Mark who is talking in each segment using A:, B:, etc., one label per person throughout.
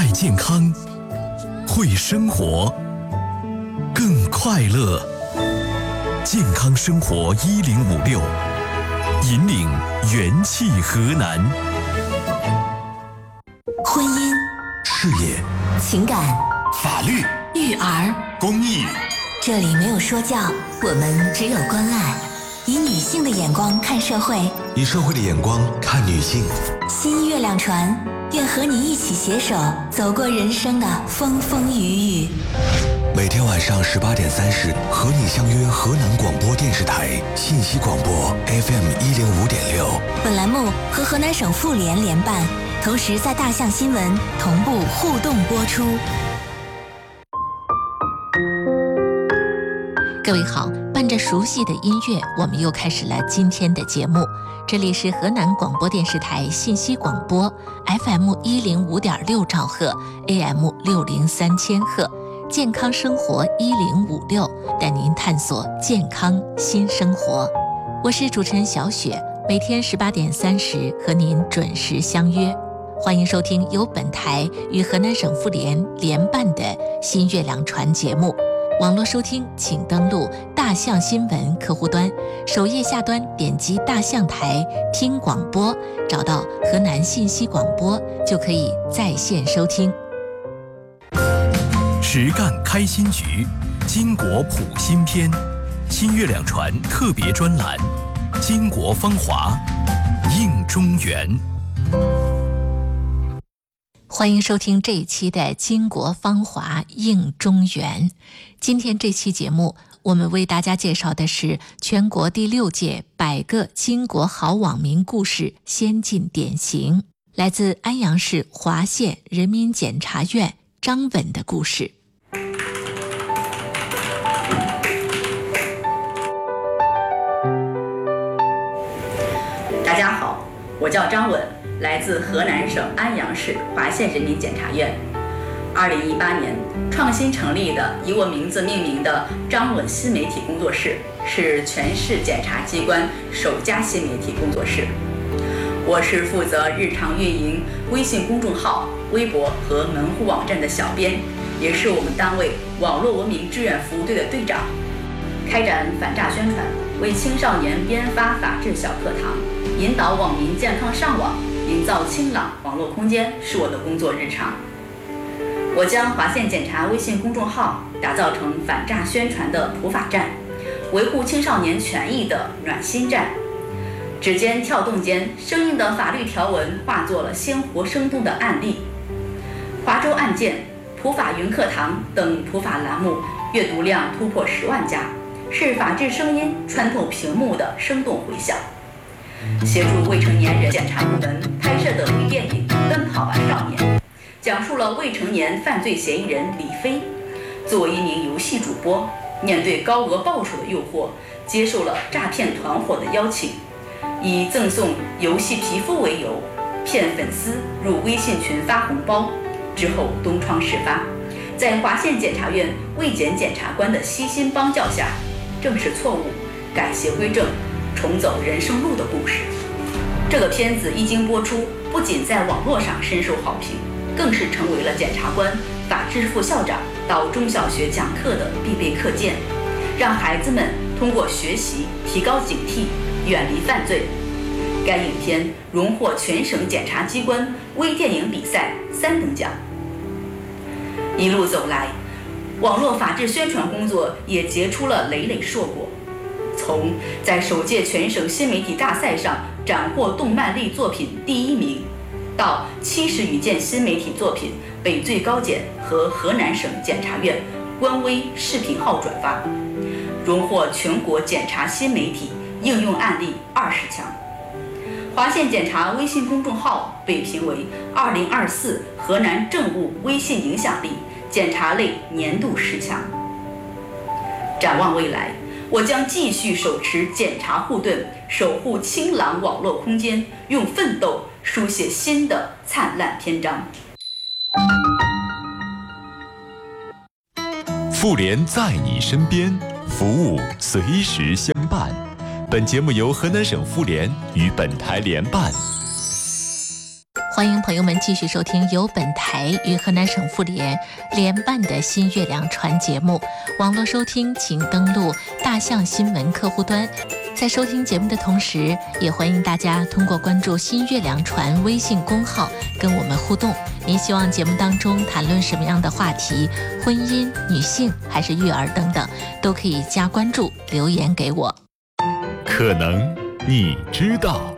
A: 健康，会生活，更快乐。健康生活1056，引领元气河南。
B: 婚姻、
C: 事业、
B: 情感、
C: 法律、
B: 育儿、
C: 公益，
B: 这里没有说教，我们只有关爱。以女性的眼光看社会，
C: 以社会的眼光看女性。
B: 新月亮船愿和你一起携手走过人生的风风雨雨。
C: 每天晚上18点30，和你相约河南广播电视台信息广播 FM105.6。
B: 本栏目和河南省妇联联办，同时在大象新闻同步互动播出。
D: 各位好，伴着熟悉的音乐，我们又开始了今天的节目。这里是河南广播电视台信息广播 FM105.6兆赫 AM603千赫，健康生活1056，带您探索健康新生活。我是主持人小雪，每天18点30和您准时相约。欢迎收听由本台与河南省妇联联办的新月亮船节目。网络收听请登录大象新闻客户端，首页下端点击大象台听广播，找到河南信息广播就可以在线收听。
A: 实干开新局，金国谱新篇，新月亮船特别专栏，金国芳华，映中原。
D: 欢迎收听这一期的金国芳华映中原。今天这期节目，我们为大家介绍的是全国第6届100个金国好网民故事先进典型，来自安阳市华县人民检察院张稳的故事。
E: 大家好，我叫张稳，来自河南省安阳市华县人民检察院。2018年创新成立的以我名字命名的张稳新媒体工作室，是全市检察机关首家新媒体工作室。我是负责日常运营微信公众号、微博和门户网站的小编，也是我们单位网络文明志愿服务队的队长。开展反诈宣传，为青少年编发法治小课堂，引导网民健康上网，营造清朗网络空间，是我的工作日常。我将华县检察微信公众号打造成反诈宣传的普法站，维护青少年权益的暖心站。指尖跳动间，生硬的法律条文化作了鲜活生动的案例。华州案件、普法云课堂等普法栏目阅读量突破10万加，是法治声音穿透屏幕的生动回响。协助未成年人检察部门拍摄的微电影《奔跑吧少年》，讲述了未成年犯罪嫌疑人李飞作为一名游戏主播，面对高额报酬的诱惑，接受了诈骗团伙的邀请，以赠送游戏皮肤为由，骗粉丝入微信群发红包，之后东窗事发。在华县检察院卫检检察官的悉心帮教下，正视错误，改邪归正，重走人生路的故事。这个片子一经播出，不仅在网络上深受好评，更是成为了检察官、法制副校长到中小学讲课的必备课件，让孩子们通过学习提高警惕，远离犯罪。该影片荣获全省检察机关微电影比赛3等奖。一路走来，网络法治宣传工作也结出了累累硕果。从在首届全省新媒体大赛上斩获动漫类作品第1名，到70余件新媒体作品被最高检和河南省检察院官微视频号转发，荣获全国检察新媒体应用案例20强。华县检察微信公众号被评为2024河南政务微信影响力检察类年度10强。展望未来，我将继续手持检察护盾，守护清朗网络空间，用奋斗书写新的灿烂篇章。
F: 妇联在你身边，服务随时相伴。本节目由河南省妇联与本台联办。
D: 欢迎朋友们继续收听由本台与河南省妇联联办的新月亮传节目。网络收听请登录大象新闻客户端。在收听节目的同时，也欢迎大家通过关注新月亮传微信公号跟我们互动。您希望节目当中谈论什么样的话题，婚姻、女性还是育儿等等，都可以加关注留言给我。
F: 可能你知道。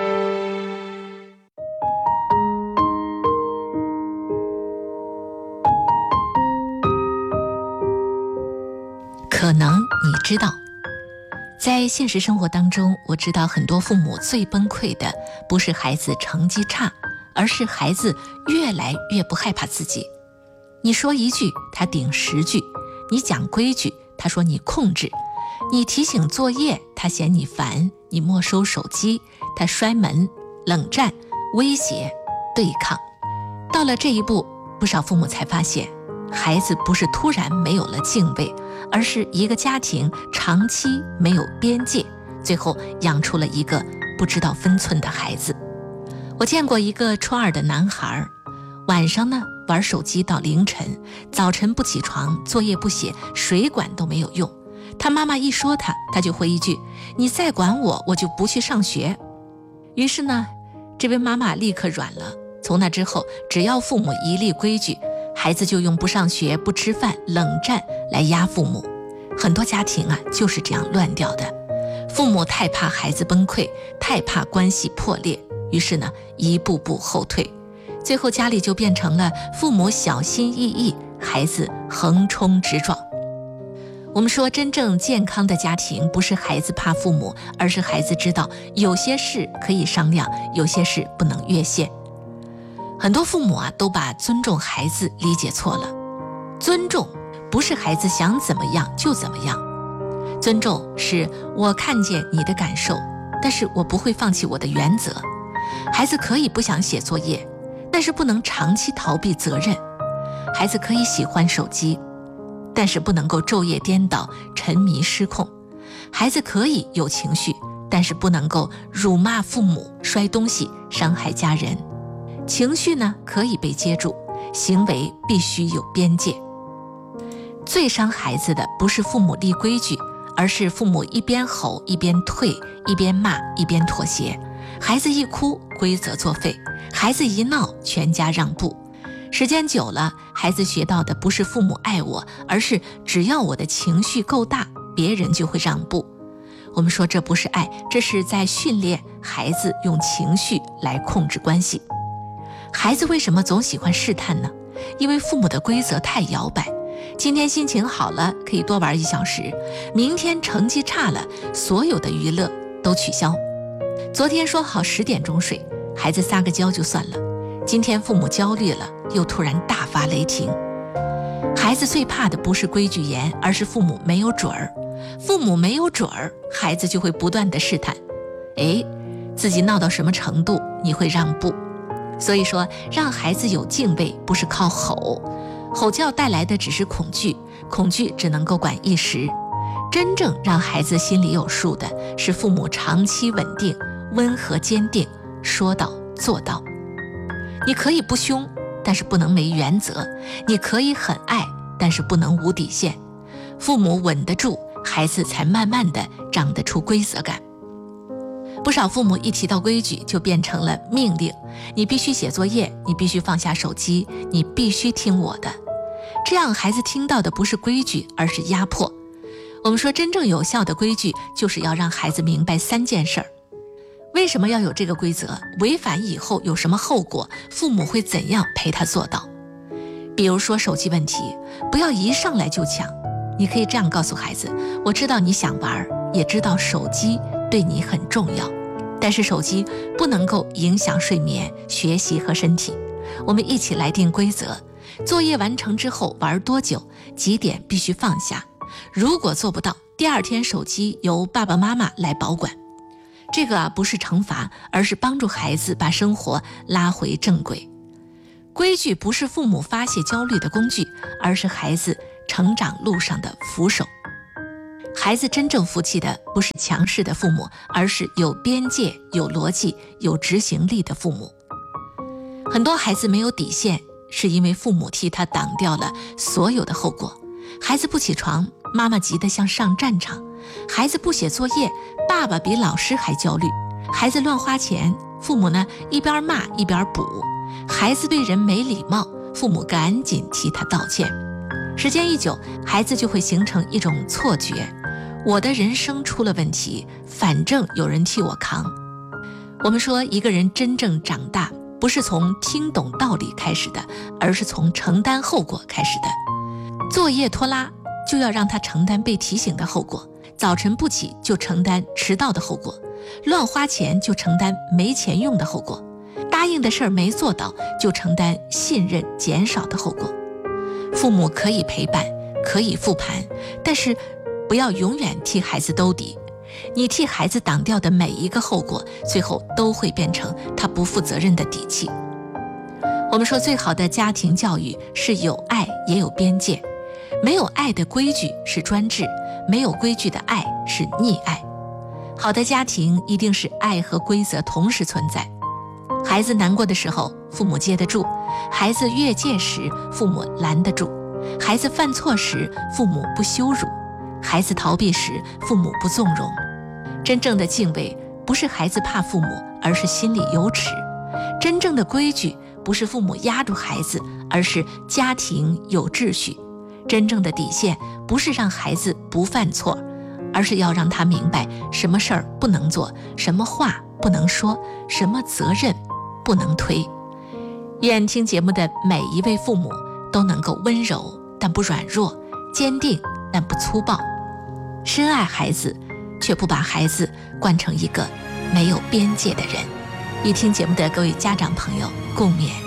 D: 可能你知道，在现实生活当中，我知道很多父母最崩溃的不是孩子成绩差，而是孩子越来越不害怕自己。你说一句，他顶10句；你讲规矩，他说你控制；你提醒作业，他嫌你烦；你没收手机，他摔门、冷战、威胁、对抗。到了这一步，不少父母才发现，孩子不是突然没有了敬畏，而是一个家庭长期没有边界，最后养出了一个不知道分寸的孩子。我见过一个初2的男孩，晚上呢玩手机到凌晨，早晨不起床，作业不写，水管都没有用。他妈妈一说他就回一句：你再管我，我就不去上学。于是呢，这位妈妈立刻软了。从那之后，只要父母一立规矩，孩子就用不上学、不吃饭、冷战来压父母。很多家庭就是这样乱掉的。父母太怕孩子崩溃，太怕关系破裂，于是呢一步步后退，最后家里就变成了父母小心翼翼，孩子横冲直撞。我们说，真正健康的家庭不是孩子怕父母，而是孩子知道有些事可以商量，有些事不能越线。很多父母都把尊重孩子理解错了。尊重不是孩子想怎么样就怎么样，尊重是我看见你的感受，但是我不会放弃我的原则。孩子可以不想写作业，但是不能长期逃避责任。孩子可以喜欢手机，但是不能够昼夜颠倒、沉迷失控。孩子可以有情绪，但是不能够辱骂父母、摔东西、伤害家人。情绪呢可以被接住，行为必须有边界。最伤孩子的不是父母立规矩，而是父母一边吼一边退，一边骂一边妥协。孩子一哭，规则作废；孩子一闹，全家让步。时间久了，孩子学到的不是父母爱我，而是只要我的情绪够大，别人就会让步。我们说这不是爱，这是在训练孩子用情绪来控制关系。孩子为什么总喜欢试探呢？因为父母的规则太摇摆。今天心情好了，可以多玩1小时；明天成绩差了，所有的娱乐都取消。昨天说好10点钟睡，孩子撒个娇就算了，今天父母焦虑了，又突然大发雷霆。孩子最怕的不是规矩严，而是父母没有准儿。父母没有准儿，孩子就会不断的试探，自己闹到什么程度，你会让步。所以说，让孩子有敬畏不是靠吼，吼叫带来的只是恐惧，恐惧只能够管一时。真正让孩子心里有数的是父母长期稳定、温和坚定，说到做到。你可以不凶，但是不能没原则；你可以很爱，但是不能无底线。父母稳得住，孩子才慢慢的长得出规则感。不少父母一提到规矩就变成了命令，你必须写作业，你必须放下手机，你必须听我的。这样孩子听到的不是规矩，而是压迫。我们说真正有效的规矩，就是要让孩子明白3件事儿。为什么要有这个规则？违反以后有什么后果？父母会怎样陪他做到？比如说手机问题，不要一上来就抢。你可以这样告诉孩子，我知道你想玩，也知道手机对你很重要，但是手机不能够影响睡眠、学习和身体。我们一起来定规则，作业完成之后玩多久，几点必须放下。如果做不到，第2天手机由爸爸妈妈来保管。这个不是惩罚，而是帮助孩子把生活拉回正轨。规矩不是父母发泄焦虑的工具，而是孩子成长路上的扶手。孩子真正服气的不是强势的父母，而是有边界、有逻辑、有执行力的父母。 很多孩子没有底线，是因为父母替他挡掉了所有的后果。孩子不起床，妈妈急得像上战场；孩子不写作业，爸爸比老师还焦虑；孩子乱花钱，父母呢一边骂一边补；孩子对人没礼貌，父母赶紧替他道歉。时间一久，孩子就会形成一种错觉，我的人生出了问题，反正有人替我扛。我们说一个人真正长大，不是从听懂道理开始的，而是从承担后果开始的。作业拖拉就要让他承担被提醒的后果，早晨不起就承担迟到的后果，乱花钱就承担没钱用的后果，答应的事儿没做到就承担信任减少的后果。父母可以陪伴，可以复盘，但是不要永远替孩子兜底。你替孩子挡掉的每一个后果，最后都会变成他不负责任的底气。我们说最好的家庭教育是有爱也有边界，没有爱的规矩是专制，没有规矩的爱是溺爱。好的家庭一定是爱和规则同时存在。孩子难过的时候，父母接得住；孩子越界时，父母拦得住；孩子犯错时，父母不羞辱；孩子逃避时，父母不纵容。真正的敬畏不是孩子怕父母，而是心里有尺；真正的规矩不是父母压住孩子，而是家庭有秩序；真正的底线不是让孩子不犯错，而是要让他明白什么事儿不能做，什么话不能说，什么责任不能推。愿听节目的每一位父母都能够温柔但不软弱，坚定但不粗暴，深爱孩子，却不把孩子惯成一个没有边界的人。一听节目的各位家长朋友共勉。